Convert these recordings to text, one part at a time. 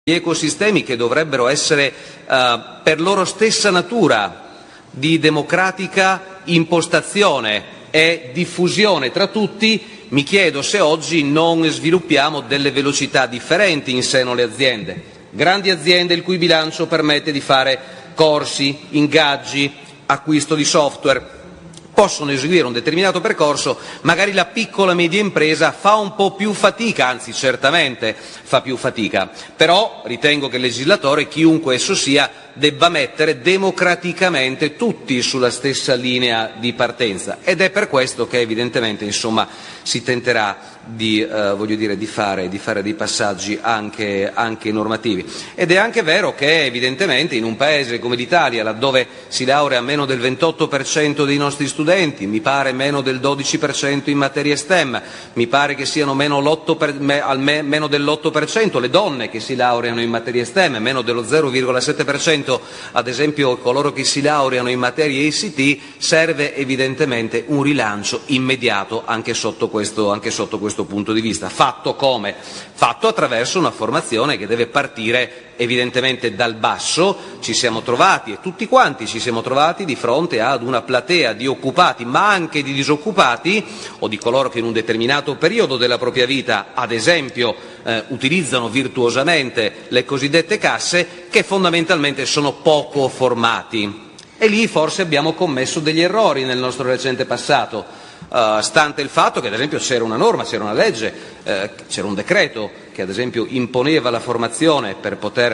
gli ecosistemi che dovrebbero essere per loro stessa natura di democratica impostazione e diffusione tra tutti, mi chiedo se oggi non sviluppiamo delle velocità differenti in seno alle aziende. Grandi aziende il cui bilancio permette di fare corsi, ingaggi, acquisto di software, possono eseguire un determinato percorso, magari la piccola e media impresa fa un po' più fatica, anzi certamente fa più fatica, però ritengo che il legislatore, chiunque esso sia, debba mettere democraticamente tutti sulla stessa linea di partenza, ed è per questo che evidentemente si tenterà di fare dei passaggi anche normativi. Ed è anche vero che evidentemente in un paese come l'Italia, laddove si laurea meno del 28% dei nostri studenti, mi pare meno del 12% in materie STEM, mi pare che siano meno dell'8% le donne che si laureano in materie STEM, meno dello 0,7% ad esempio coloro che si laureano in materie ICT, serve evidentemente un rilancio immediato anche sotto questo punto di vista. Fatto come? Fatto attraverso una formazione che deve partire evidentemente dal basso. Ci siamo trovati, e tutti quanti ci siamo trovati, di fronte ad una platea di occupati, ma anche di disoccupati, o di coloro che in un determinato periodo della propria vita, ad esempio, utilizzano virtuosamente le cosiddette casse, che fondamentalmente sono poco formati. E lì forse abbiamo commesso degli errori nel nostro recente passato, stante il fatto che ad esempio c'era una norma, c'era una legge, c'era un decreto che ad esempio imponeva la formazione per poter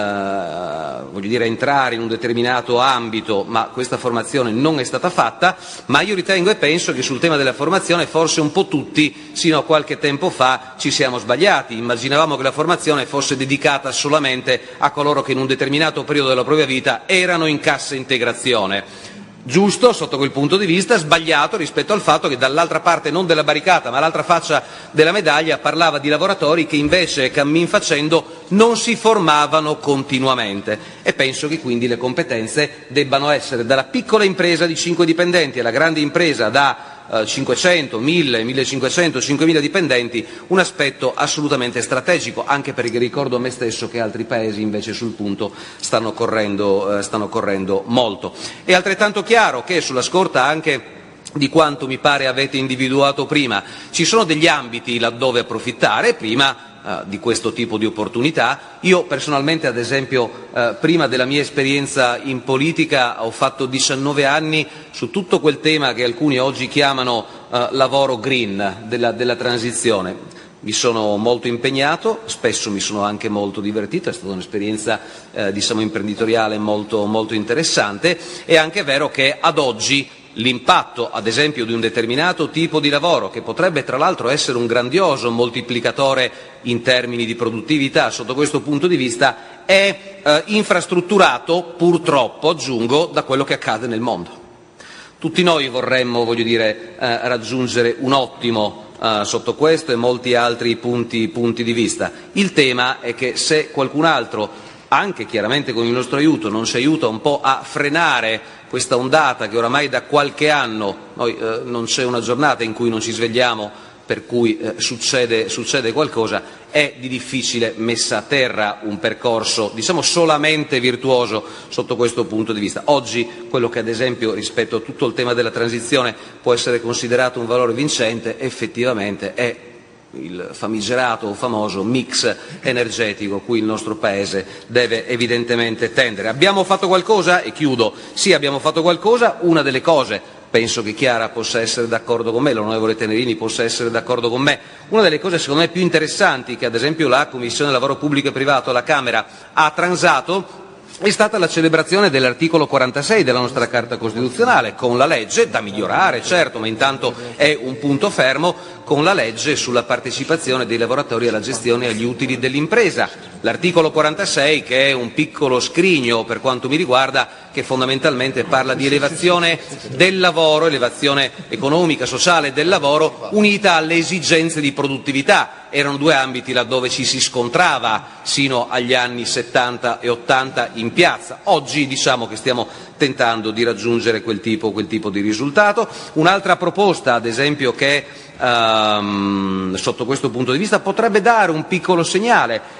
entrare in un determinato ambito, ma questa formazione non è stata fatta. Ma io ritengo e penso che sul tema della formazione forse un po' tutti, sino a qualche tempo fa, ci siamo sbagliati. Immaginavamo che la formazione fosse dedicata solamente a coloro che in un determinato periodo della propria vita erano in cassa integrazione. Giusto sotto quel punto di vista, sbagliato rispetto al fatto che dall'altra parte, non della barricata, ma l'altra faccia della medaglia, parlava di lavoratori che invece, cammin facendo, non si formavano continuamente. E penso che quindi le competenze debbano essere, dalla piccola impresa di 5 dipendenti alla grande impresa da 500, 1000, 1500, 5000 dipendenti, un aspetto assolutamente strategico, anche perché ricordo a me stesso che altri paesi invece sul punto stanno correndo molto. È altrettanto chiaro che, sulla scorta anche di quanto mi pare avete individuato prima, ci sono degli ambiti laddove approfittare prima di questo tipo di opportunità. Io personalmente, ad esempio, prima della mia esperienza in politica ho fatto 19 anni su tutto quel tema che alcuni oggi chiamano lavoro green, della transizione. Mi sono molto impegnato, spesso mi sono anche molto divertito, è stata un'esperienza imprenditoriale molto interessante. È anche vero che ad oggi l'impatto, ad esempio, di un determinato tipo di lavoro, che potrebbe tra l'altro essere un grandioso moltiplicatore in termini di produttività sotto questo punto di vista, è infrastrutturato, purtroppo aggiungo, da quello che accade nel mondo. Tutti noi vorremmo, raggiungere un ottimo sotto questo e molti altri punti di vista. Il tema è che se qualcun altro, anche chiaramente con il nostro aiuto, non ci aiuta un po' a frenare questa ondata che oramai da qualche anno, non c'è una giornata in cui non ci svegliamo per cui succede qualcosa, è di difficile messa a terra un percorso solamente virtuoso sotto questo punto di vista. Oggi quello che ad esempio rispetto a tutto il tema della transizione può essere considerato un valore vincente effettivamente è il famigerato o famoso mix energetico a cui il nostro Paese deve evidentemente tendere. Abbiamo fatto qualcosa? E chiudo. Sì, abbiamo fatto qualcosa. Una delle cose, penso che Chiara possa essere d'accordo con me, l'onorevole Tenerini possa essere d'accordo con me, una delle cose secondo me più interessanti che ad esempio la Commissione Lavoro Pubblico e Privato alla Camera ha transato è stata la celebrazione dell'articolo 46 della nostra Carta Costituzionale, con la legge, da migliorare certo, ma intanto è un punto fermo, con la legge sulla partecipazione dei lavoratori alla gestione e agli utili dell'impresa. L'articolo 46, che è un piccolo scrigno per quanto mi riguarda, che fondamentalmente parla di elevazione del lavoro, elevazione economica, sociale del lavoro, unita alle esigenze di produttività. Erano due ambiti laddove ci si scontrava sino agli anni 70 e 80 in piazza. Oggi diciamo che stiamo tentando di raggiungere quel tipo di risultato. Un'altra proposta, ad esempio, che sotto questo punto di vista potrebbe dare un piccolo segnale è quella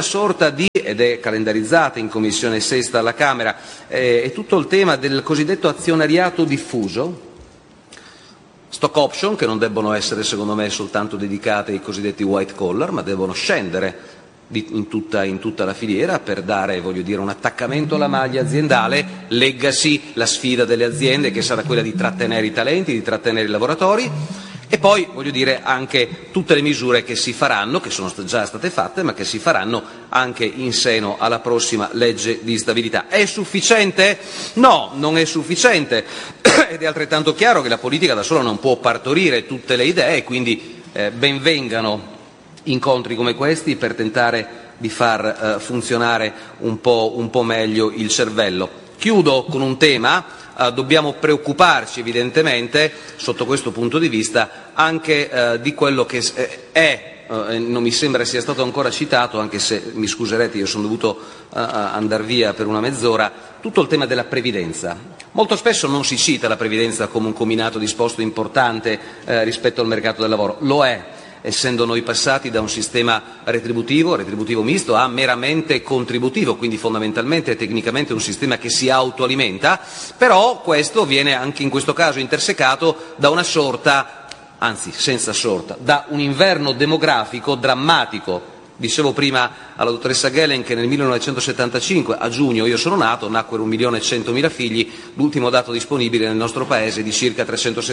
quella sorta di, ed è calendarizzata in Commissione Sesta alla Camera, è tutto il tema del cosiddetto azionariato diffuso, stock option, che non debbono essere secondo me soltanto dedicate ai cosiddetti white collar, ma devono scendere in tutta la filiera per dare, voglio dire, un attaccamento alla maglia aziendale, leggasi la sfida delle aziende che sarà quella di trattenere i talenti, di trattenere i lavoratori, e poi, voglio dire, anche tutte le misure che si faranno, che sono già state fatte, ma che si faranno anche in seno alla prossima legge di stabilità. È sufficiente? No, non è sufficiente, ed è altrettanto chiaro che la politica da sola non può partorire tutte le idee, e quindi ben vengano incontri come questi per tentare di far funzionare un po' meglio il cervello. Chiudo con un tema: dobbiamo preoccuparci evidentemente, sotto questo punto di vista, anche di quello che non mi sembra sia stato ancora citato, anche se mi scuserete, io sono dovuto andare via per una mezz'ora, tutto il tema della previdenza. Molto spesso non si cita la previdenza come un combinato disposto importante rispetto al mercato del lavoro. Lo è, essendo noi passati da un sistema retributivo misto a meramente contributivo, quindi fondamentalmente e tecnicamente un sistema che si autoalimenta, però questo viene anche in questo caso intersecato da una sorta, anzi senza sorta, da un inverno demografico drammatico. Dicevo prima alla dottoressa Gelen che nel 1975, a giugno, io sono nato, nacquero 1.100.000 figli, l'ultimo dato disponibile nel nostro paese è di circa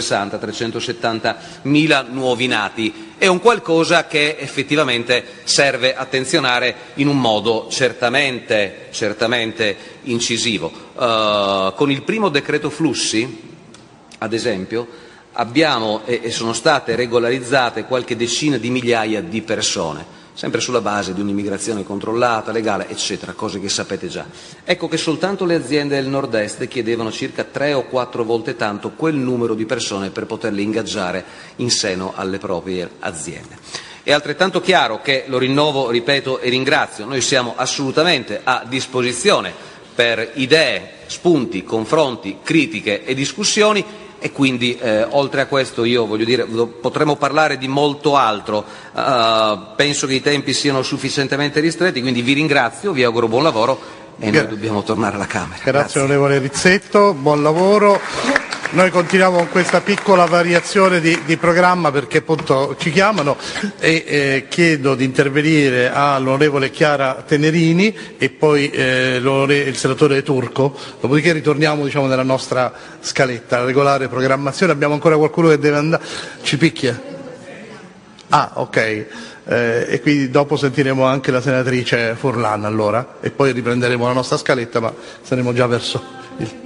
360.000-370.000 nuovi nati. È un qualcosa che effettivamente serve attenzionare in un modo certamente incisivo. Con il primo decreto flussi, ad esempio, abbiamo e sono state regolarizzate qualche decina di migliaia di persone, sempre sulla base di un'immigrazione controllata, legale, eccetera, cose che sapete già. Ecco che soltanto le aziende del nord-est chiedevano circa 3 o 4 volte tanto quel numero di persone per poterle ingaggiare in seno alle proprie aziende. È altrettanto chiaro che, lo rinnovo, ripeto e ringrazio, noi siamo assolutamente a disposizione per idee, spunti, confronti, critiche e discussioni, e quindi oltre a questo io voglio dire potremmo parlare di molto altro. Penso che i tempi siano sufficientemente ristretti, quindi vi ringrazio, vi auguro buon lavoro e noi dobbiamo tornare alla Camera. Grazie onorevole Rizzetto, buon lavoro. Noi continuiamo con questa piccola variazione di programma perché appunto ci chiamano e chiedo di intervenire all'onorevole Chiara Tenerini e poi il senatore Turco, dopodiché ritorniamo nella nostra scaletta, la regolare programmazione. Abbiamo ancora qualcuno che deve andare? Ci picchia? Ah, ok. E quindi dopo sentiremo anche la senatrice Furlan allora e poi riprenderemo la nostra scaletta, ma saremo già verso il...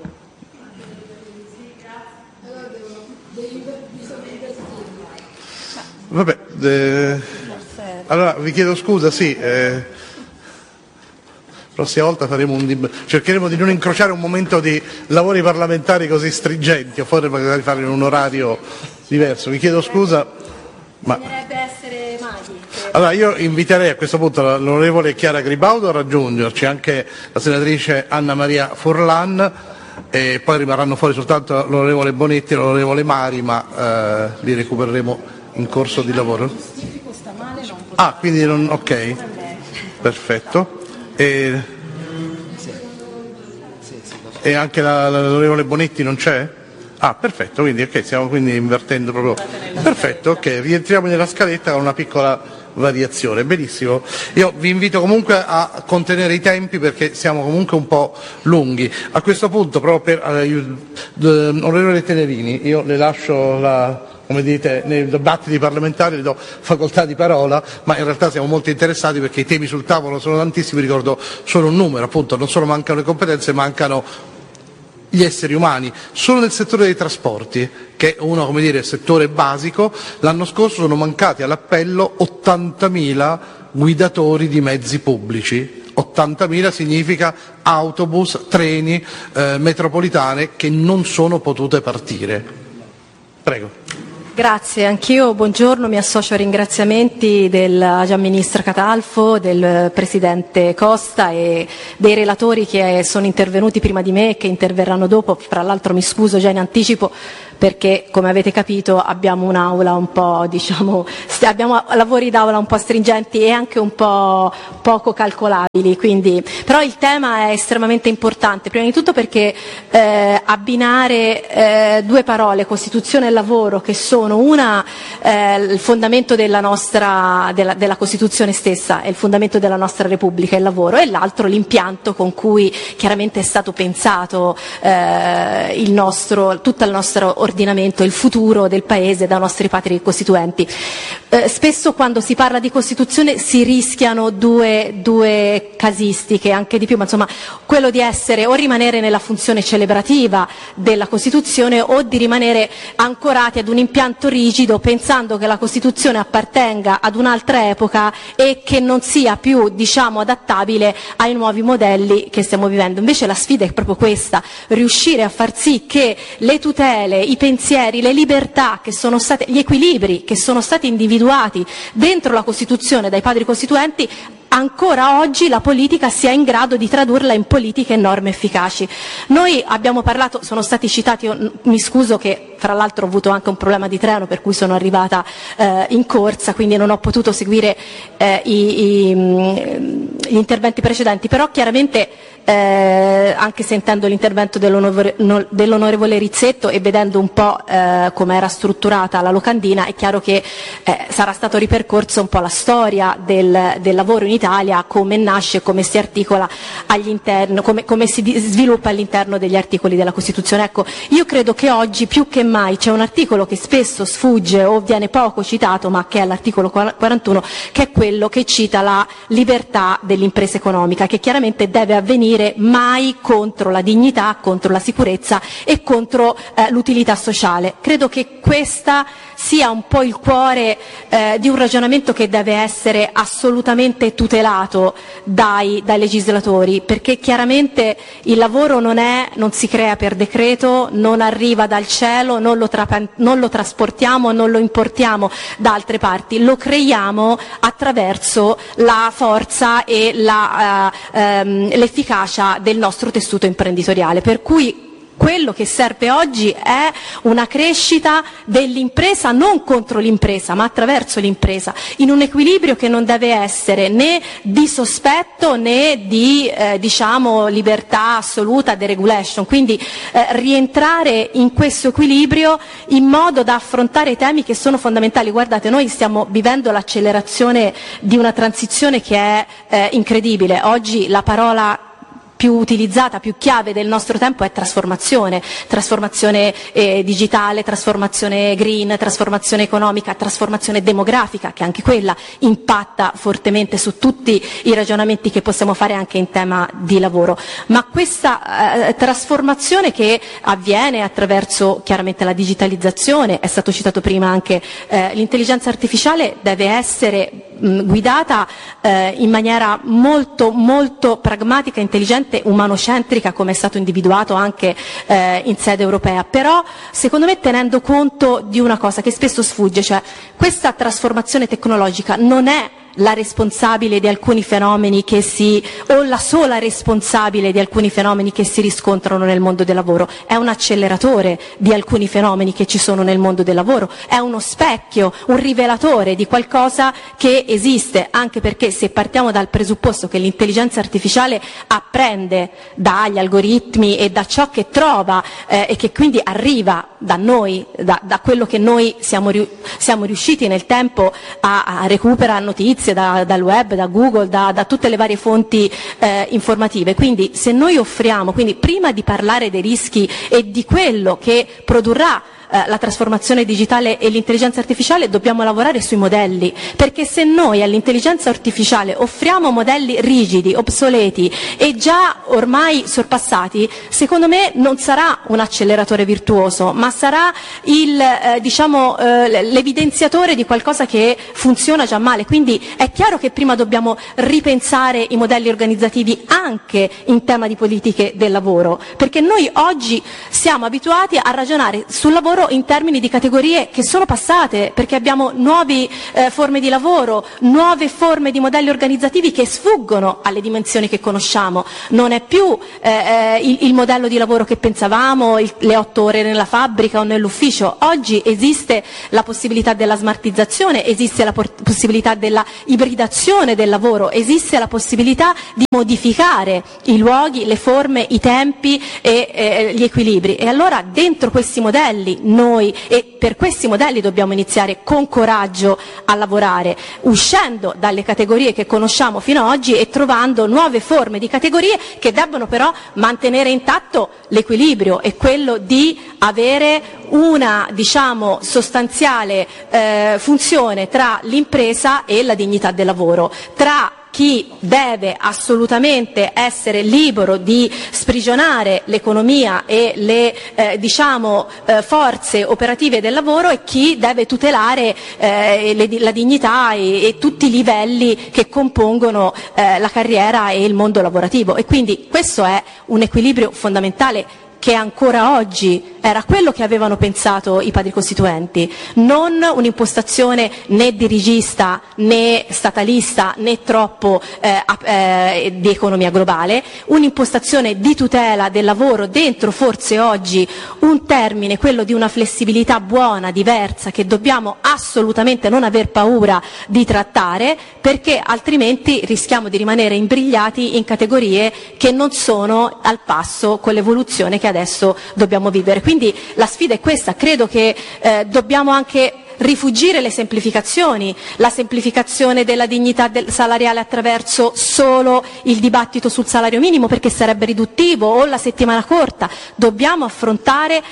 Vabbè, allora vi chiedo scusa, sì, prossima volta cercheremo di non incrociare un momento di lavori parlamentari così stringenti, o forse magari farlo in un orario diverso. Vi chiedo scusa, ma... Bisognerebbe essere maghi. Allora io inviterei a questo punto l'onorevole Chiara Gribaudo a raggiungerci, anche la senatrice Anna Maria Furlan, e poi rimarranno fuori soltanto l'onorevole Bonetti e l'onorevole Mari, ma li recupereremo in corso di lavoro? Ah, quindi non... ok, perfetto. E anche l'onorevole Bonetti non c'è? Ah, perfetto, quindi ok, stiamo quindi invertendo proprio. Perfetto, ok, rientriamo nella scaletta con una piccola variazione, benissimo. Io vi invito comunque a contenere i tempi perché siamo comunque un po' lunghi. A questo punto, proprio per onorevole Tenerini, io le lascio come dite, nei dibattiti parlamentari le do facoltà di parola, ma in realtà siamo molto interessati perché i temi sul tavolo sono tantissimi, ricordo solo un numero, appunto, non solo mancano le competenze, mancano gli esseri umani. Solo nel settore dei trasporti, che è uno, settore basico, l'anno scorso sono mancati all'appello 80.000 guidatori di mezzi pubblici. 80.000 significa autobus, treni, metropolitane che non sono potute partire. Prego. Grazie, anch'io buongiorno, mi associo ai ringraziamenti della Già Ministra Catalfo, del Presidente Costa e dei relatori che sono intervenuti prima di me e che interverranno dopo. Fra l'altro mi scuso già in anticipo perché come avete capito abbiamo un'aula un po', abbiamo lavori d'aula un po' stringenti e anche un po' poco calcolabili, quindi, però il tema è estremamente importante, prima di tutto perché abbinare due parole, Costituzione e lavoro, che sono una il fondamento della della Costituzione stessa, è il fondamento della nostra Repubblica, il lavoro, e l'altro l'impianto con cui chiaramente è stato pensato tutto il nostro ordinamento, il futuro del Paese dai nostri padri costituenti. Spesso quando si parla di Costituzione si rischiano due casistiche, anche di più, ma insomma quello di essere o rimanere nella funzione celebrativa della Costituzione o di rimanere ancorati ad un impianto rigido pensando che la Costituzione appartenga ad un'altra epoca e che non sia più adattabile ai nuovi modelli che stiamo vivendo. Invece la sfida è proprio questa, riuscire a far sì che le tutele, i pensieri, le libertà che sono state, gli equilibri che sono stati individuati dentro la Costituzione dai padri costituenti, ancora oggi la politica sia in grado di tradurla in politiche e norme efficaci. Noi abbiamo parlato, sono stati citati, io mi scuso che fra l'altro ho avuto anche un problema di treno per cui sono arrivata in corsa, quindi non ho potuto seguire gli interventi precedenti, però chiaramente anche sentendo l'intervento dell'onorevole Rizzetto e vedendo un po' come era strutturata la locandina, è chiaro che sarà stato ripercorso un po' la storia del lavoro in Italia, come nasce, come si articola all'interno, come si sviluppa all'interno degli articoli della Costituzione. Ecco, io credo che oggi più che mai c'è un articolo che spesso sfugge o viene poco citato, ma che è l'articolo 41, che è quello che cita la libertà dell'impresa economica, che chiaramente deve avvenire mai contro la dignità, contro la sicurezza e contro l'utilità sociale. Credo che questa sia un po' il cuore di un ragionamento che deve essere assolutamente tutelato dai legislatori, perché chiaramente il lavoro non si crea per decreto, non arriva dal cielo, non lo trasportiamo, non lo importiamo da altre parti, lo creiamo attraverso la forza e l'efficacia del nostro tessuto imprenditoriale, per cui quello che serve oggi è una crescita dell'impresa non contro l'impresa ma attraverso l'impresa, in un equilibrio che non deve essere né di sospetto né di libertà assoluta, deregulation, quindi rientrare in questo equilibrio in modo da affrontare i temi che sono fondamentali. Guardate, noi stiamo vivendo l'accelerazione di una transizione che è incredibile. Oggi la parola più utilizzata, più chiave del nostro tempo è trasformazione digitale, trasformazione green, trasformazione economica, trasformazione demografica, che anche quella impatta fortemente su tutti i ragionamenti che possiamo fare anche in tema di lavoro. Ma questa trasformazione che avviene attraverso chiaramente la digitalizzazione, è stato citato prima anche l'intelligenza artificiale, deve essere guidata in maniera molto molto pragmatica, intelligente, umanocentrica, come è stato individuato anche in sede europea, però secondo me tenendo conto di una cosa che spesso sfugge, cioè questa trasformazione tecnologica non è la responsabile di alcuni fenomeni o la sola responsabile di alcuni fenomeni che si riscontrano nel mondo del lavoro, è un acceleratore di alcuni fenomeni che ci sono nel mondo del lavoro, è uno specchio, un rivelatore di qualcosa che esiste, anche perché se partiamo dal presupposto che l'intelligenza artificiale apprende dagli algoritmi e da ciò che trova e che quindi arriva da noi, da quello che noi siamo riusciti nel tempo a recuperare notizie dal web, da Google, da tutte le varie fonti informative. Quindi se noi offriamo, quindi prima di parlare dei rischi e di quello che produrrà la trasformazione digitale e l'intelligenza artificiale, dobbiamo lavorare sui modelli, perché se noi all'intelligenza artificiale offriamo modelli rigidi, obsoleti e già ormai sorpassati, secondo me non sarà un acceleratore virtuoso, ma sarà l'evidenziatore di qualcosa che funziona già male. Quindi è chiaro che prima dobbiamo ripensare i modelli organizzativi anche in tema di politiche del lavoro, perché noi oggi siamo abituati a ragionare sul lavoro lavoro in termini di categorie che sono passate, perché abbiamo nuove forme di lavoro, nuove forme di modelli organizzativi che sfuggono alle dimensioni che conosciamo. Non è più il modello di lavoro che pensavamo, le 8 ore nella fabbrica o nell'ufficio. Oggi esiste la possibilità della smartizzazione, esiste la possibilità della ibridazione del lavoro, esiste la possibilità di modificare i luoghi, le forme, i tempi e gli equilibri. E allora dentro questi modelli e per questi modelli dobbiamo iniziare con coraggio a lavorare, uscendo dalle categorie che conosciamo fino ad oggi e trovando nuove forme di categorie che debbono però mantenere intatto l'equilibrio e quello di avere una, sostanziale funzione tra l'impresa e la dignità del lavoro, tra chi deve assolutamente essere libero di sprigionare l'economia e le forze operative del lavoro e chi deve tutelare la dignità e tutti i livelli che compongono la carriera e il mondo lavorativo. E quindi questo è un equilibrio fondamentale che ancora oggi era quello che avevano pensato i padri costituenti, non un'impostazione né dirigista né statalista né troppo di economia globale, un'impostazione di tutela del lavoro dentro forse oggi un termine, quello di una flessibilità buona, diversa, che dobbiamo assolutamente non aver paura di trattare, perché altrimenti rischiamo di rimanere imbrigliati in categorie che non sono al passo con l'evoluzione che adesso dobbiamo vivere. Quindi la sfida è questa, credo che dobbiamo anche rifugire le semplificazioni, la semplificazione della dignità salariale attraverso solo il dibattito sul salario minimo, perché sarebbe riduttivo, o la settimana corta. Dobbiamo affrontare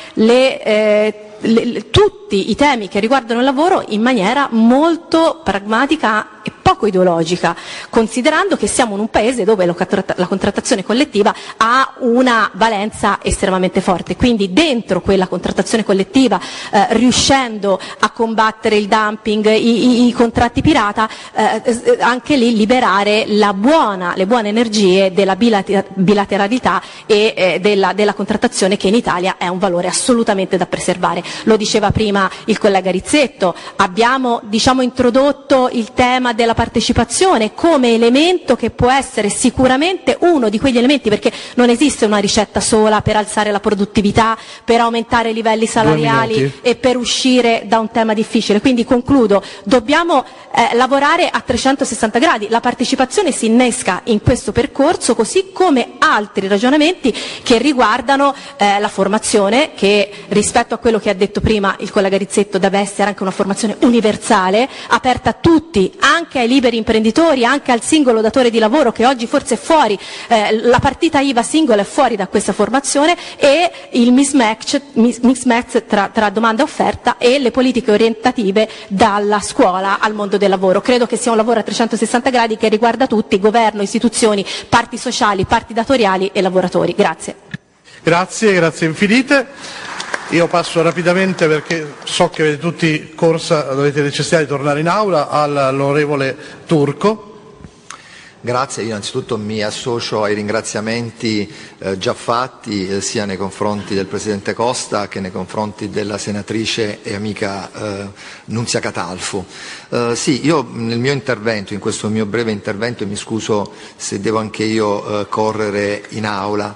tutti i temi che riguardano il lavoro in maniera molto pragmatica e poco ideologica, considerando che siamo in un paese dove la contrattazione collettiva ha una valenza estremamente forte. Quindi dentro quella contrattazione collettiva, riuscendo a combattere il dumping, i contratti pirata, anche lì liberare le buone energie della bilateralità e della contrattazione, che in Italia è un valore assolutamente da preservare. Lo diceva prima il collega Rizzetto, abbiamo introdotto il tema della partecipazione come elemento che può essere sicuramente uno di quegli elementi, perché non esiste una ricetta sola per alzare la produttività, per aumentare i livelli salariali e per uscire da un tema difficile. Quindi concludo, dobbiamo lavorare a 360 gradi, la partecipazione si innesca in questo percorso, così come altri ragionamenti che riguardano la formazione, che rispetto a quello che ha detto prima il collega Rizzetto deve essere anche una formazione universale, aperta a tutti, anche ai liberi imprenditori, anche al singolo datore di lavoro che oggi forse è fuori, la partita IVA singola è fuori da questa formazione, e il mismatch tra domanda e offerta e le politiche orientative dalla scuola al mondo del lavoro. Credo che sia un lavoro a 360 gradi che riguarda tutti, governo, istituzioni, parti sociali, parti datoriali e lavoratori. Grazie. Grazie infinite. Io passo rapidamente, perché so che avete tutti corsa, avete necessità di tornare in aula, all'onorevole Turco. Grazie, io innanzitutto mi associo ai ringraziamenti già fatti sia nei confronti del Presidente Costa che nei confronti della senatrice e amica Nunzia Catalfo. Sì, io nel mio intervento, in questo mio breve intervento, e mi scuso se devo anche io correre in aula,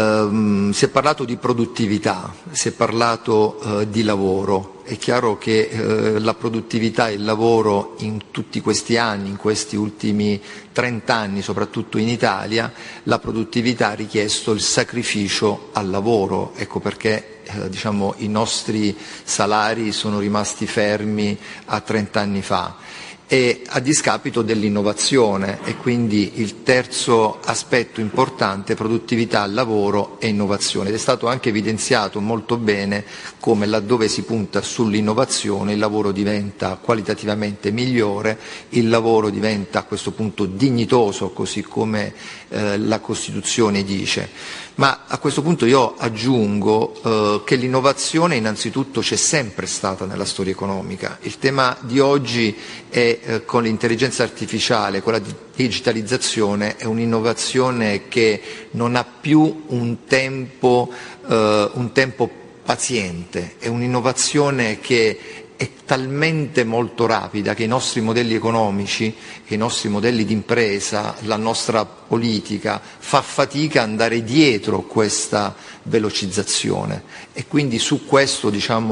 si è parlato di produttività, si è parlato di lavoro. È chiaro che la produttività e il lavoro in tutti questi anni, in questi ultimi 30 anni, soprattutto in Italia, la produttività ha richiesto il sacrificio al lavoro. Ecco perché i nostri salari sono rimasti fermi a 30 anni fa. E a discapito dell'innovazione, e quindi il terzo aspetto importante, produttività, lavoro e innovazione. Ed è stato anche evidenziato molto bene come laddove si punta sull'innovazione il lavoro diventa qualitativamente migliore, il lavoro diventa a questo punto dignitoso, così come la Costituzione dice. Ma a questo punto io aggiungo che l'innovazione innanzitutto c'è sempre stata nella storia economica. Il tema di oggi è con l'intelligenza artificiale, con la digitalizzazione, è un'innovazione che non ha più un tempo paziente, è un'innovazione che è talmente molto rapida che i nostri modelli economici, che i nostri modelli di impresa, la nostra politica fa fatica ad andare dietro questa velocizzazione, e quindi su questo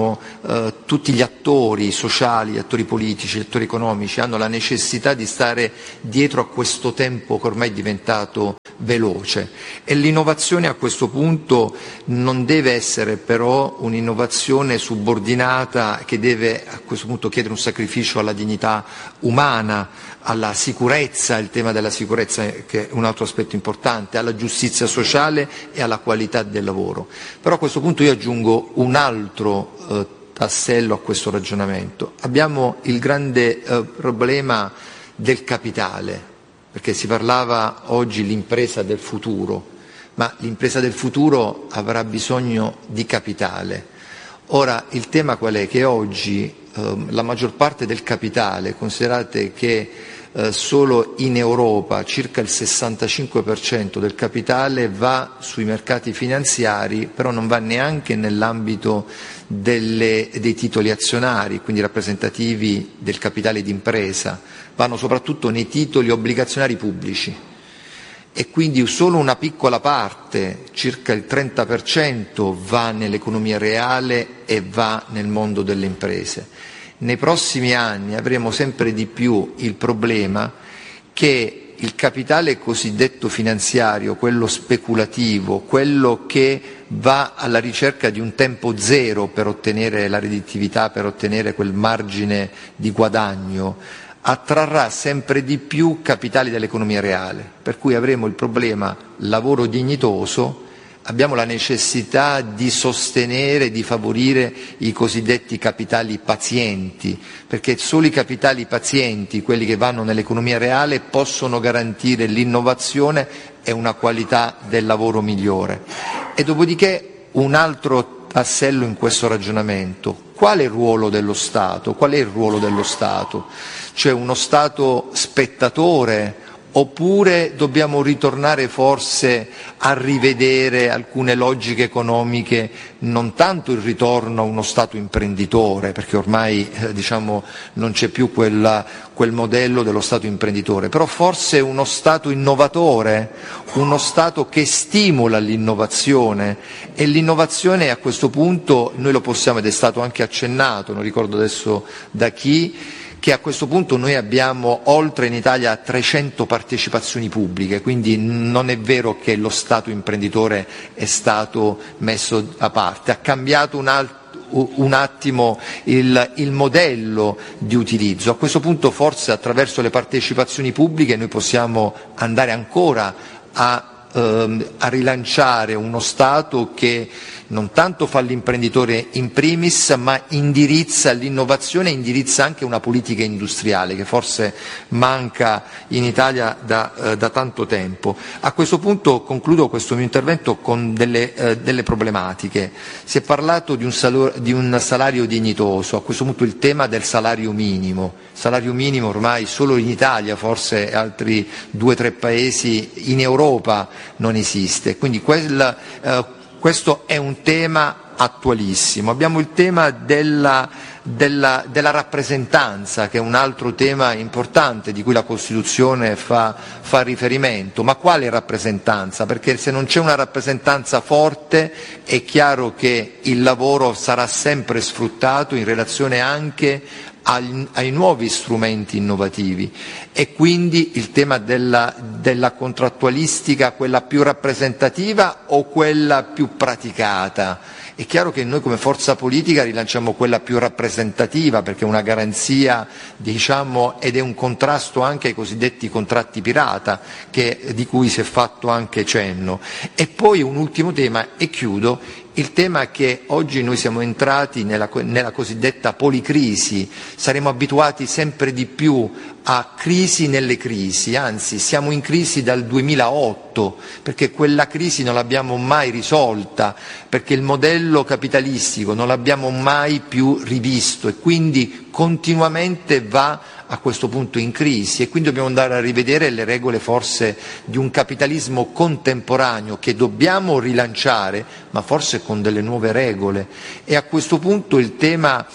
tutti gli attori sociali, gli attori politici, gli attori economici hanno la necessità di stare dietro a questo tempo che ormai è diventato veloce, e l'innovazione a questo punto non deve essere però un'innovazione subordinata che deve a questo punto chiedere un sacrificio alla dignità umana, alla sicurezza, il tema della sicurezza che è un altro aspetto importante, alla giustizia sociale e alla qualità del lavoro. Però a questo punto io aggiungo un altro tassello a questo ragionamento. Abbiamo il grande problema del capitale, perché si parlava oggi l'impresa del futuro, ma l'impresa del futuro avrà bisogno di capitale. Ora, il tema qual è? Che oggi la maggior parte del capitale, considerate che solo in Europa circa il 65% del capitale va sui mercati finanziari, però non va neanche nell'ambito dei titoli azionari, quindi rappresentativi del capitale d'impresa, vanno soprattutto nei titoli obbligazionari pubblici, e quindi solo una piccola parte, circa il 30%, va nell'economia reale e va nel mondo delle imprese. Nei prossimi anni avremo sempre di più il problema che il capitale cosiddetto finanziario, quello speculativo, quello che va alla ricerca di un tempo zero per ottenere la redditività, per ottenere quel margine di guadagno, attrarrà sempre di più capitali dell'economia reale, per cui avremo il problema lavoro dignitoso. Abbiamo la necessità di sostenere, di favorire i cosiddetti capitali pazienti, perché solo i capitali pazienti, quelli che vanno nell'economia reale, possono garantire l'innovazione e una qualità del lavoro migliore. E dopodiché un altro tassello in questo ragionamento: qual è il ruolo dello Stato? Qual è il ruolo dello Stato? Cioè uno Stato spettatore? Oppure dobbiamo ritornare forse a rivedere alcune logiche economiche, non tanto il ritorno a uno Stato imprenditore, perché ormai non c'è più quel modello dello Stato imprenditore, però forse uno Stato innovatore, uno Stato che stimola l'innovazione, e l'innovazione a questo punto noi lo possiamo, ed è stato anche accennato, non ricordo adesso da chi, che a questo punto noi abbiamo oltre in Italia 300 partecipazioni pubbliche, quindi non è vero che lo Stato imprenditore è stato messo da parte, ha cambiato un attimo il modello di utilizzo. A questo punto forse attraverso le partecipazioni pubbliche noi possiamo andare ancora a rilanciare uno Stato che non tanto fa l'imprenditore in primis, ma indirizza l'innovazione e indirizza anche una politica industriale che forse manca in Italia da tanto tempo. A questo punto concludo questo mio intervento con delle problematiche. Si è parlato di un salario dignitoso, a questo punto il tema del salario minimo. Salario minimo ormai solo in Italia, forse altri 2 o 3 paesi in Europa non esiste, quindi questo è un tema attualissimo. Abbiamo il tema della rappresentanza, che è un altro tema importante di cui la Costituzione fa riferimento. Ma quale rappresentanza? Perché se non c'è una rappresentanza forte è chiaro che il lavoro sarà sempre sfruttato in relazione anche ai nuovi strumenti innovativi, e quindi il tema della contrattualistica, quella più rappresentativa o quella più praticata? È chiaro che noi come forza politica rilanciamo quella più rappresentativa, perché è una garanzia, ed è un contrasto anche ai cosiddetti contratti pirata, di cui si è fatto anche cenno. E poi un ultimo tema, e chiudo, il tema che oggi noi siamo entrati nella cosiddetta policrisi, saremo abituati sempre di più a crisi nelle crisi, anzi siamo in crisi dal 2008, perché quella crisi non l'abbiamo mai risolta, perché il modello modello capitalistico non l'abbiamo mai più rivisto e quindi continuamente va a questo punto in crisi, e quindi dobbiamo andare a rivedere le regole forse di un capitalismo contemporaneo che dobbiamo rilanciare, ma forse con delle nuove regole. E a questo punto il tema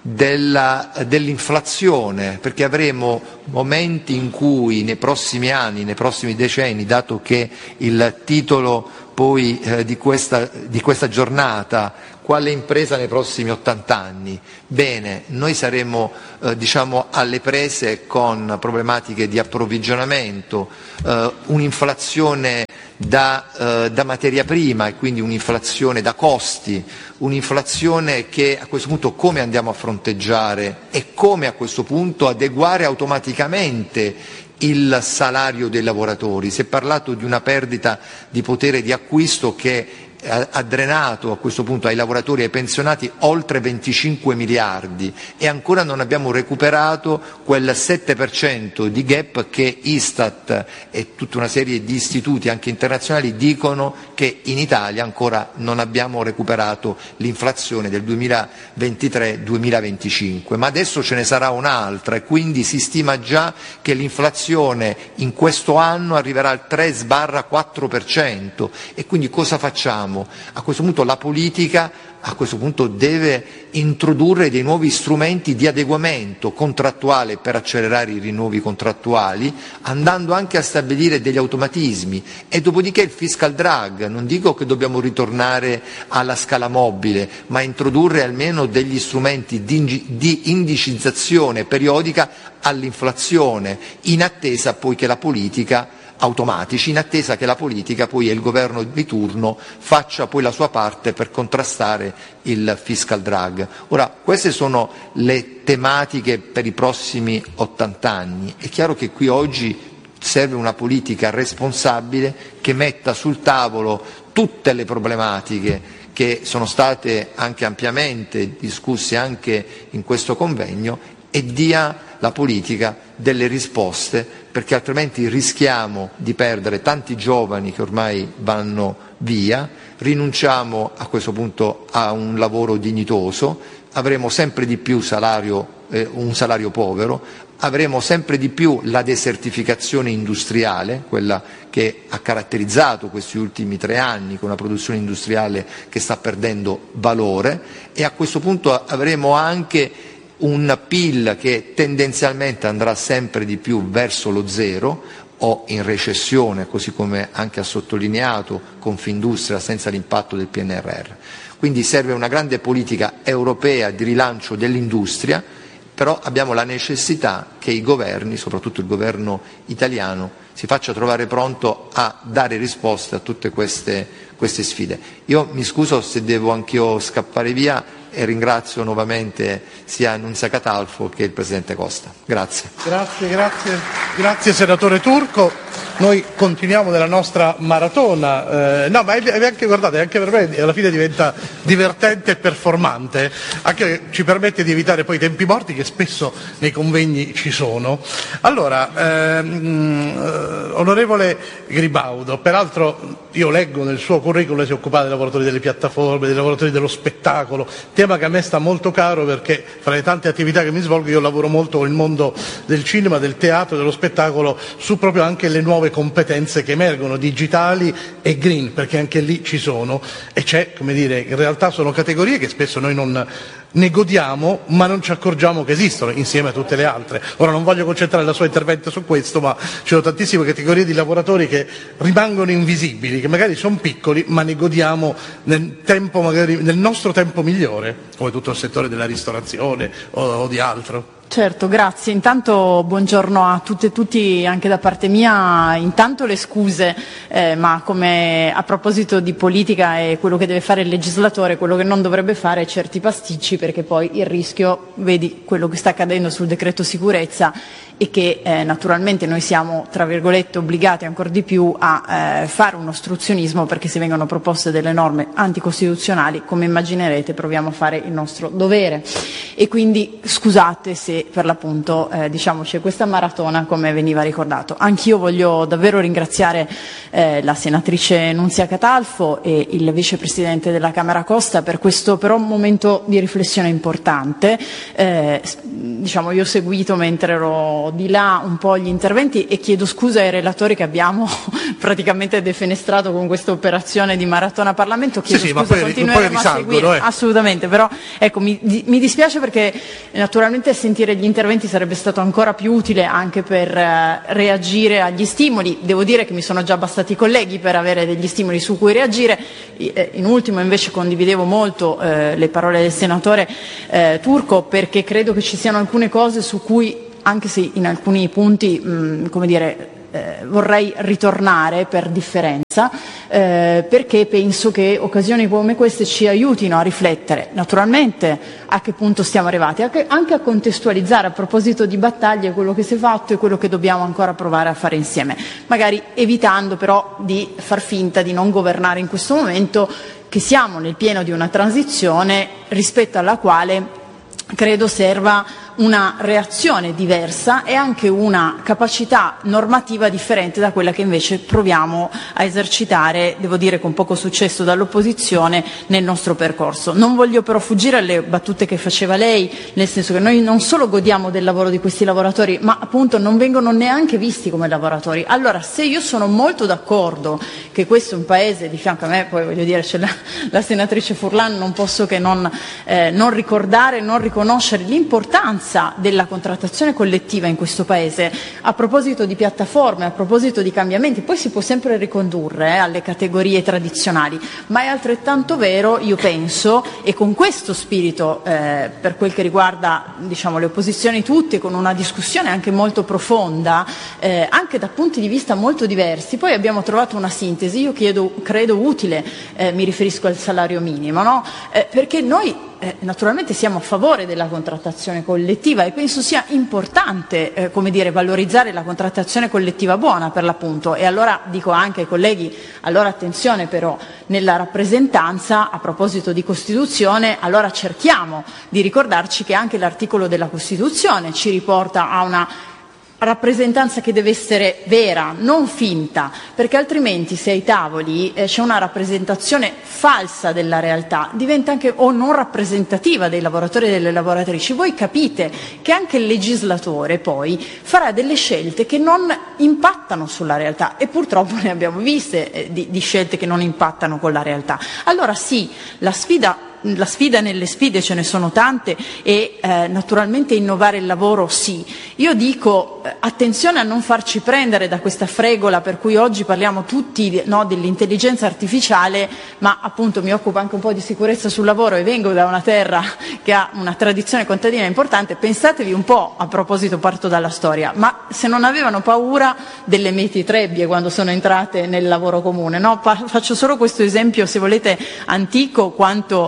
dell'inflazione, perché avremo momenti in cui nei prossimi anni, nei prossimi decenni, dato che il titolo poi di questa giornata, quale impresa nei prossimi 80 anni? Bene, noi saremo alle prese con problematiche di approvvigionamento, un'inflazione da materia prima e quindi un'inflazione da costi, un'inflazione che a questo punto come andiamo a fronteggiare e come a questo punto adeguare automaticamente il salario dei lavoratori. Si è parlato di una perdita di potere di acquisto che ha drenato a questo punto ai lavoratori e ai pensionati oltre 25 miliardi e ancora non abbiamo recuperato quel 7% di gap che Istat e tutta una serie di istituti anche internazionali dicono che in Italia ancora non abbiamo recuperato l'inflazione del 2023-2025, ma adesso ce ne sarà un'altra e quindi si stima già che l'inflazione in questo anno arriverà al 3-4% e quindi cosa facciamo? A questo punto la politica deve introdurre dei nuovi strumenti di adeguamento contrattuale per accelerare i rinnovi contrattuali, andando anche a stabilire degli automatismi e dopodiché il fiscal drag, non dico che dobbiamo ritornare alla scala mobile, ma introdurre almeno degli strumenti di indicizzazione periodica all'inflazione, in attesa poi che la politica automatici, in attesa che la politica poi e il governo di turno faccia poi la sua parte per contrastare il fiscal drag. Ora, queste sono le tematiche per i prossimi 80 anni. È chiaro che qui oggi serve una politica responsabile che metta sul tavolo tutte le problematiche che sono state anche ampiamente discusse anche in questo convegno e dia la politica delle risposte, perché altrimenti rischiamo di perdere tanti giovani che ormai vanno via, rinunciamo a questo punto a un lavoro dignitoso, avremo sempre di più un salario povero, avremo sempre di più la desertificazione industriale, quella che ha caratterizzato questi ultimi 3 anni, con una produzione industriale che sta perdendo valore, e a questo punto avremo anche un PIL che tendenzialmente andrà sempre di più verso lo zero o in recessione, così come anche ha sottolineato Confindustria senza l'impatto del PNRR. Quindi serve una grande politica europea di rilancio dell'industria, però abbiamo la necessità che i governi, soprattutto il governo italiano, si faccia trovare pronto a dare risposte a tutte queste sfide. Io mi scuso se devo anch'io scappare via e ringrazio nuovamente sia Nunzia Catalfo che il Presidente Costa. Grazie. Grazie senatore Turco. Noi continuiamo nella nostra maratona, no, ma anche, guardate, anche per me alla fine diventa divertente e performante, anche ci permette di evitare poi i tempi morti che spesso nei convegni ci sono. Allora, onorevole Gribaudo, peraltro io leggo nel suo curriculum si è occupato dei lavoratori delle piattaforme, dei lavoratori dello spettacolo, tema che a me sta molto caro perché fra le tante attività che mi svolgo io lavoro molto con il mondo del cinema, del teatro, dello spettacolo, su proprio anche le nuove competenze che emergono, digitali e green, perché anche lì ci sono e c'è, come dire, in realtà sono categorie che spesso noi non ne godiamo ma non ci accorgiamo che esistono insieme a tutte le altre. Ora non voglio concentrare il suo intervento su questo, ma ci sono tantissime categorie di lavoratori che rimangono invisibili, che magari sono piccoli ma ne godiamo nel nostro tempo migliore, come tutto il settore della ristorazione o di altro. Certo, grazie. Intanto buongiorno a tutte e tutti anche da parte mia. Intanto le scuse, ma come a proposito di politica e quello che deve fare il legislatore, quello che non dovrebbe fare è certi pasticci, perché poi il rischio, vedi quello che sta accadendo sul decreto sicurezza e che naturalmente noi siamo, tra virgolette, obbligati ancora di più a fare un ostruzionismo, perché se vengono proposte delle norme anticostituzionali, come immaginerete, proviamo a fare il nostro dovere. E quindi scusate se per l'appunto c'è questa maratona, come veniva ricordato. Anch'io voglio davvero ringraziare la senatrice Nunzia Catalfo e il vicepresidente della Camera Costa per questo però momento di riflessione importante. Io ho seguito mentre ero di là un po' gli interventi e chiedo scusa ai relatori che abbiamo praticamente defenestrato con questa operazione di maratona Parlamento. Chiedo scusa, continueremo a seguire assolutamente, però ecco, mi dispiace perché naturalmente sentire gli interventi sarebbe stato ancora più utile anche per reagire agli stimoli. Devo dire che mi sono già bastati i colleghi per avere degli stimoli su cui reagire. In ultimo invece condividevo molto le parole del senatore Turco, perché credo che ci siano alcune cose su cui, anche se in alcuni punti vorrei ritornare per differenza, perché penso che occasioni come queste ci aiutino a riflettere naturalmente a che punto stiamo arrivati, anche a contestualizzare, a proposito di battaglie, quello che si è fatto e quello che dobbiamo ancora provare a fare insieme, magari evitando però di far finta di non governare in questo momento, che siamo nel pieno di una transizione rispetto alla quale credo serva una reazione diversa e anche una capacità normativa differente da quella che invece proviamo a esercitare, devo dire con poco successo dall'opposizione, nel nostro percorso. Non voglio però fuggire alle battute che faceva lei, nel senso che noi non solo godiamo del lavoro di questi lavoratori, ma appunto non vengono neanche visti come lavoratori. Allora, se io sono molto d'accordo che questo è un paese, di fianco a me poi voglio dire c'è la senatrice Furlan, non posso che non ricordare, non riconoscere l'importanza della contrattazione collettiva in questo Paese, a proposito di piattaforme, a proposito di cambiamenti. Poi si può sempre ricondurre alle categorie tradizionali, ma è altrettanto vero, io penso, e con questo spirito per quel che riguarda le opposizioni tutte, con una discussione anche molto profonda, anche da punti di vista molto diversi, poi abbiamo trovato una sintesi, io credo utile, mi riferisco al salario minimo, no? Perché noi naturalmente siamo a favore della contrattazione collettiva e penso sia importante valorizzare la contrattazione collettiva buona, per l'appunto. E allora dico anche ai colleghi, allora attenzione però nella rappresentanza, a proposito di Costituzione, allora cerchiamo di ricordarci che anche l'articolo della Costituzione ci riporta a una rappresentanza che deve essere vera, non finta, perché altrimenti se ai tavoli c'è una rappresentazione falsa della realtà, diventa anche o non rappresentativa dei lavoratori e delle lavoratrici. Voi capite che anche il legislatore poi farà delle scelte che non impattano sulla realtà, e purtroppo ne abbiamo viste di scelte che non impattano con la realtà. Allora sì, la sfida nelle sfide ce ne sono tante e naturalmente innovare il lavoro sì. Io dico attenzione a non farci prendere da questa fregola per cui oggi parliamo tutti dell'intelligenza artificiale, ma appunto mi occupo anche un po' di sicurezza sul lavoro e vengo da una terra che ha una tradizione contadina importante. Pensatevi un po', a proposito parto dalla storia, ma se non avevano paura delle meti trebbie quando sono entrate nel lavoro comune, no? Faccio solo questo esempio, se volete, antico quanto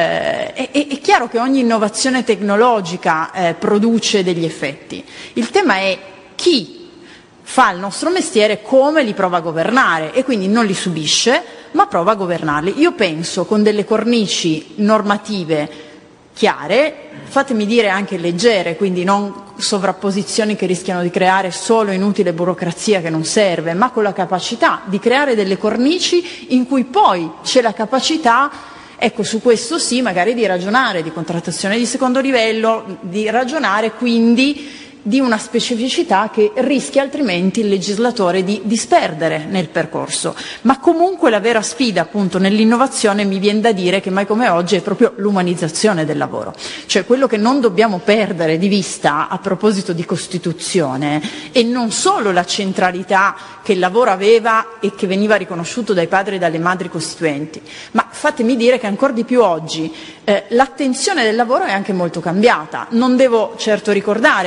è chiaro che ogni innovazione tecnologica produce degli effetti. Il tema è chi fa il nostro mestiere, come li prova a governare, e quindi non li subisce ma prova a governarli. Io penso con delle cornici normative chiare, fatemi dire anche leggere, quindi non sovrapposizioni che rischiano di creare solo inutile burocrazia che non serve, ma con la capacità di creare delle cornici in cui poi c'è la capacità, ecco, su questo sì, magari di ragionare di contrattazione di secondo livello, di ragionare quindi di una specificità che rischia altrimenti il legislatore di disperdere nel percorso. Ma comunque la vera sfida appunto nell'innovazione, mi viene da dire che mai come oggi, è proprio l'umanizzazione del lavoro. Cioè quello che non dobbiamo perdere di vista a proposito di Costituzione è non solo la centralità che il lavoro aveva e che veniva riconosciuto dai padri e dalle madri costituenti, ma fatemi dire che ancora di più oggi l'attenzione del lavoro è anche molto cambiata. Non devo certo ricordare come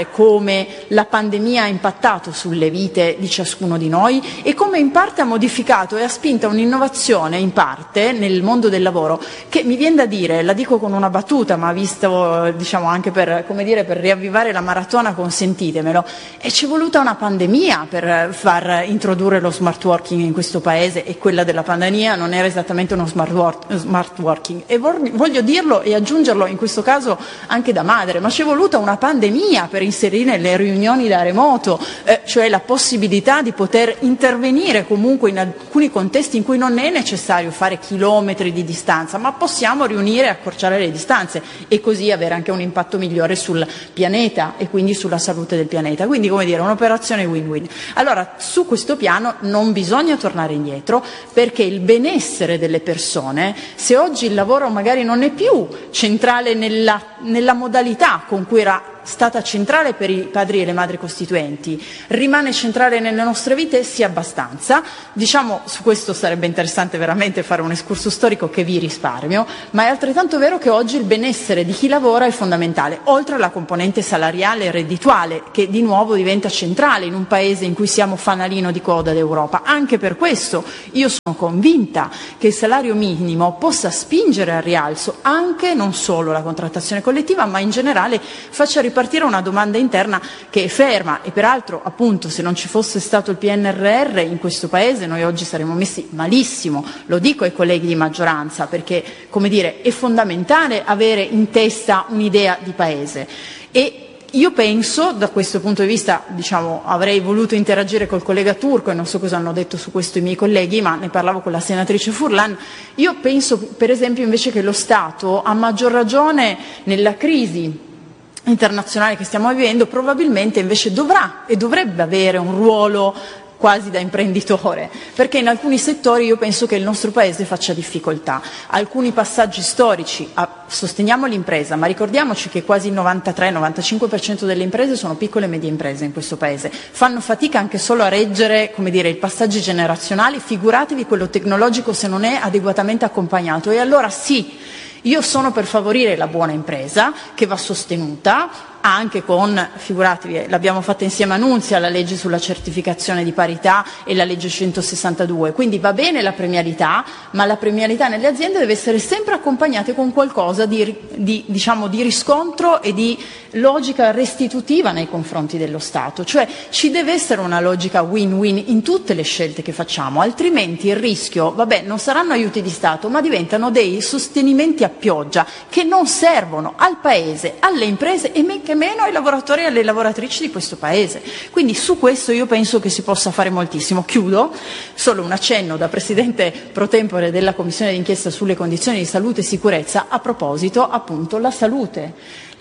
come la pandemia ha impattato sulle vite di ciascuno di noi e come in parte ha modificato e ha spinto a un'innovazione in parte nel mondo del lavoro che mi viene da dire, la dico con una battuta, ma visto diciamo anche per, come dire, per riavvivare la maratona, consentitemelo, e ci è voluta una pandemia per far introdurre lo smart working in questo paese, e quella della pandemia non era esattamente uno smart working, e voglio dirlo e aggiungerlo in questo caso anche da madre, ma ci è voluta una pandemia per inserire le riunioni da remoto, cioè la possibilità di poter intervenire comunque in alcuni contesti in cui non è necessario fare chilometri di distanza, ma possiamo riunire e accorciare le distanze e così avere anche un impatto migliore sul pianeta e quindi sulla salute del pianeta. Quindi, come dire, un'operazione win-win. Allora, su questo piano non bisogna tornare indietro, perché il benessere delle persone, se oggi il lavoro magari non è più centrale nella modalità con cui era stata centrale per i padri e le madri costituenti, rimane centrale nelle nostre vite, sia abbastanza. Diciamo, su questo sarebbe interessante veramente fare un escurso storico che vi risparmio, ma è altrettanto vero che oggi il benessere di chi lavora è fondamentale, oltre alla componente salariale e reddituale, che di nuovo diventa centrale in un paese in cui siamo fanalino di coda d'Europa. Anche per questo io sono convinta che il salario minimo possa spingere al rialzo anche non solo la contrattazione collettiva, ma in generale faccia ripartire una domanda interna che è ferma, e peraltro, appunto, se non ci fosse stato il PNRR in questo paese noi oggi saremmo messi malissimo. Lo dico ai colleghi di maggioranza, perché, come dire, è fondamentale avere in testa un'idea di paese. E io penso, da questo punto di vista, diciamo, avrei voluto interagire col collega Turco e non so cosa hanno detto su questo i miei colleghi, ma ne parlavo con la senatrice Furlan. Io penso, per esempio, invece che lo Stato, a maggior ragione nella crisi internazionale che stiamo vivendo, probabilmente invece dovrà e dovrebbe avere un ruolo quasi da imprenditore, perché in alcuni settori io penso che il nostro Paese faccia difficoltà. Alcuni passaggi storici, sosteniamo l'impresa, ma ricordiamoci che quasi il 93-95% delle imprese sono piccole e medie imprese in questo Paese, fanno fatica anche solo a reggere, come dire, i passaggi generazionali, figuratevi quello tecnologico se non è adeguatamente accompagnato. E allora sì, io sono per favorire la buona impresa, che va sostenuta anche con, figuratevi, l'abbiamo fatta insieme a Nunzia, la legge sulla certificazione di parità e la legge 162, quindi va bene la premialità, ma la premialità nelle aziende deve essere sempre accompagnata con qualcosa di riscontro e di logica restitutiva nei confronti dello Stato, cioè ci deve essere una logica win-win in tutte le scelte che facciamo, altrimenti il rischio, non saranno aiuti di Stato, ma diventano dei sostenimenti a pioggia che non servono al Paese, alle imprese e men che meno ai lavoratori e alle lavoratrici di questo Paese. Quindi su questo io penso che si possa fare moltissimo. Chiudo, solo un accenno da Presidente pro tempore della Commissione d'inchiesta sulle condizioni di salute e sicurezza a proposito appunto la salute,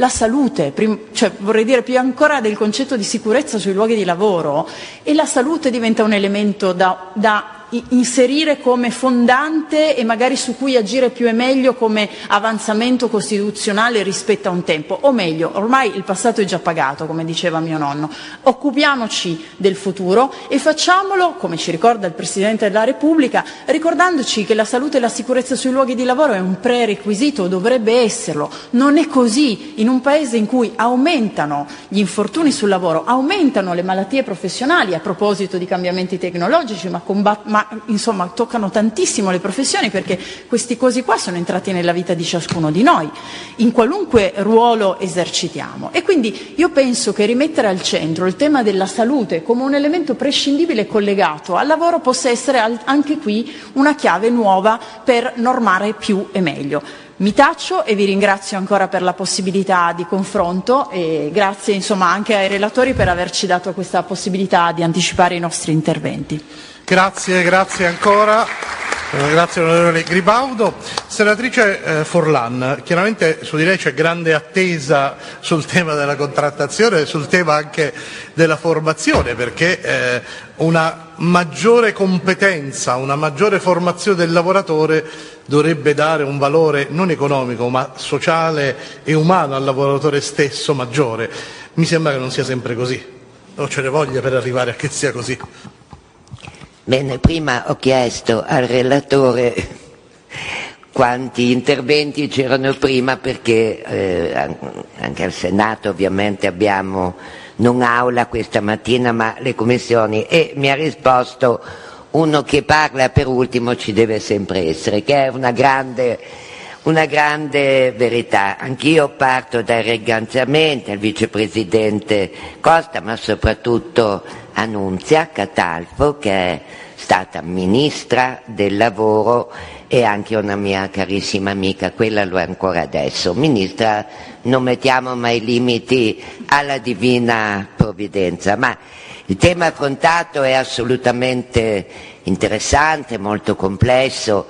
cioè vorrei dire più ancora del concetto di sicurezza sui luoghi di lavoro, e la salute diventa un elemento da inserire come fondante e magari su cui agire più e meglio come avanzamento costituzionale rispetto a un tempo, o meglio, ormai il passato è già pagato, come diceva mio nonno. Occupiamoci del futuro e facciamolo, come ci ricorda il Presidente della Repubblica, ricordandoci che la salute e la sicurezza sui luoghi di lavoro è un prerequisito, dovrebbe esserlo. Non è così in un Paese in cui aumentano gli infortuni sul lavoro, aumentano le malattie professionali, a proposito di cambiamenti tecnologici, ma insomma toccano tantissimo le professioni, perché questi cosi qua sono entrati nella vita di ciascuno di noi in qualunque ruolo esercitiamo. E quindi io penso che rimettere al centro il tema della salute come un elemento prescindibile collegato al lavoro possa essere anche qui una chiave nuova per normare più e meglio. Mi taccio e vi ringrazio ancora per la possibilità di confronto e grazie insomma anche ai relatori per averci dato questa possibilità di anticipare i nostri interventi. Grazie ancora. Grazie onorevole Gribaudo. Senatrice Furlan, chiaramente su di lei c'è grande attesa sul tema della contrattazione e sul tema anche della formazione, perché una maggiore competenza, una maggiore formazione del lavoratore dovrebbe dare un valore non economico ma sociale e umano al lavoratore stesso maggiore. Mi sembra che non sia sempre così, o ce ne voglia per arrivare a che sia così. Bene, prima ho chiesto al relatore quanti interventi c'erano prima, perché anche al Senato ovviamente abbiamo non aula questa mattina, ma le commissioni, e mi ha risposto: uno che parla per ultimo ci deve sempre essere, che è una grande verità. Anch'io parto dai ringraziamenti al vicepresidente Costa, ma soprattutto a Nunzia Catalfo, che è stata ministra del lavoro e anche una mia carissima amica, quella lo è ancora adesso. Ministra, non mettiamo mai limiti alla divina provvidenza, ma il tema affrontato è assolutamente interessante, molto complesso.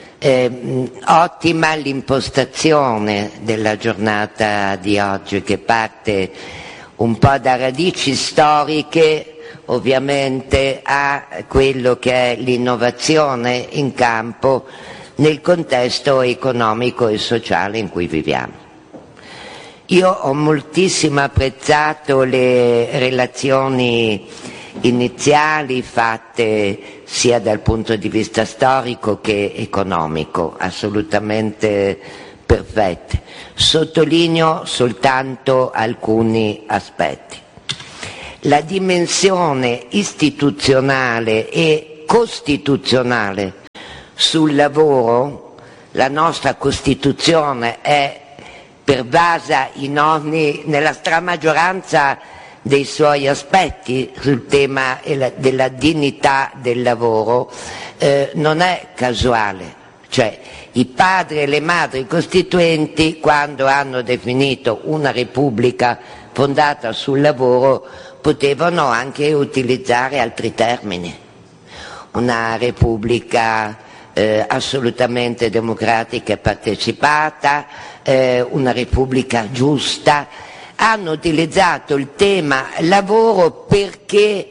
Ottima l'impostazione della giornata di oggi, che parte un po' da radici storiche, ovviamente, a quello che è l'innovazione in campo nel contesto economico e sociale in cui viviamo. Io ho moltissimo apprezzato le relazioni iniziali fatte sia dal punto di vista storico che economico, assolutamente perfette. Sottolineo soltanto alcuni aspetti. La dimensione istituzionale e costituzionale sul lavoro, la nostra Costituzione è pervasa nella stramaggioranza dei suoi aspetti sul tema della dignità del lavoro, non è casuale. Cioè, i padri e le madri costituenti, quando hanno definito una repubblica fondata sul lavoro, potevano anche utilizzare altri termini. Una repubblica assolutamente democratica e partecipata, una repubblica giusta. Hanno utilizzato il tema lavoro perché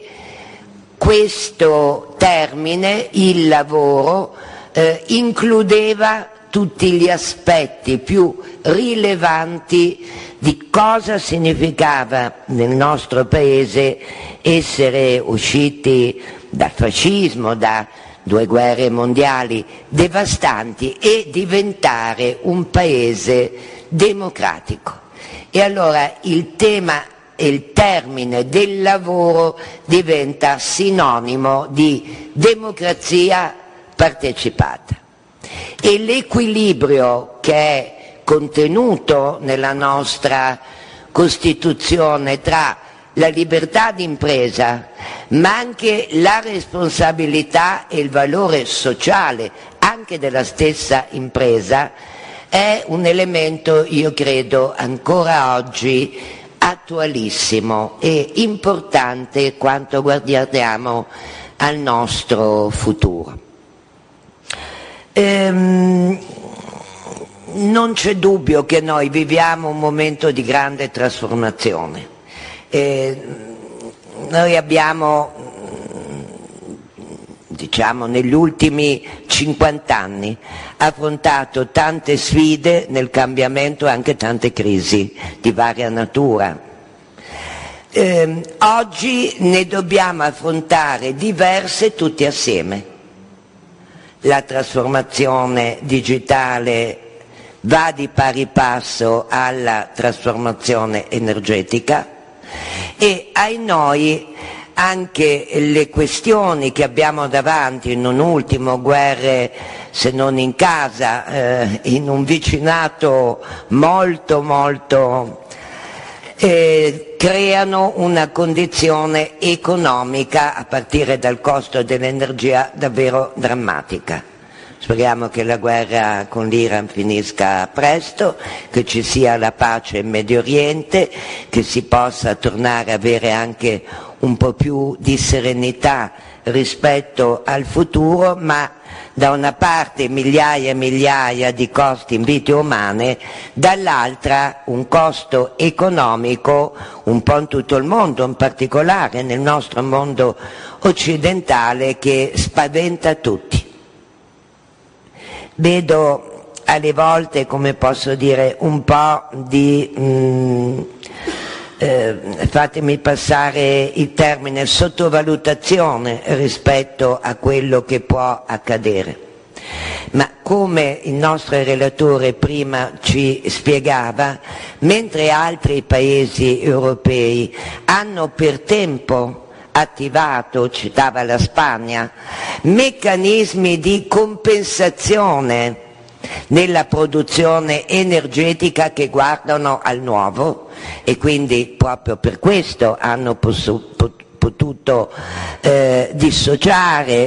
questo termine, il lavoro, includeva tutti gli aspetti più rilevanti di cosa significava nel nostro paese essere usciti dal fascismo, da 2 guerre mondiali devastanti, e diventare un paese democratico. E allora il tema e il termine del lavoro diventa sinonimo di democrazia partecipata. E l'equilibrio che è contenuto nella nostra Costituzione tra la libertà di impresa, ma anche la responsabilità e il valore sociale anche della stessa impresa, è un elemento, io credo, ancora oggi attualissimo e importante quanto guardiamo al nostro futuro. Non c'è dubbio che noi viviamo un momento di grande trasformazione. Noi abbiamo, negli ultimi 50 anni affrontato tante sfide nel cambiamento e anche tante crisi di varia natura. Oggi ne dobbiamo affrontare diverse tutti assieme. La trasformazione digitale va di pari passo alla trasformazione energetica e ai noi anche le questioni che abbiamo davanti, non ultimo guerre se non in casa, in un vicinato molto creano una condizione economica a partire dal costo dell'energia davvero drammatica. Speriamo che la guerra con l'Iran finisca presto, che ci sia la pace in Medio Oriente, che si possa tornare a avere anche un po' più di serenità rispetto al futuro, ma da una parte migliaia e migliaia di costi in vite umane, dall'altra un costo economico un po' in tutto il mondo, in particolare nel nostro mondo occidentale, che spaventa tutti. Vedo alle volte, come posso dire, un po' di, fatemi passare il termine, sottovalutazione rispetto a quello che può accadere. ma come il nostro relatore prima ci spiegava, mentre altri paesi europei hanno per tempo attivato, citava la Spagna, meccanismi di compensazione nella produzione energetica che guardano al nuovo, e quindi proprio per questo hanno potuto dissociare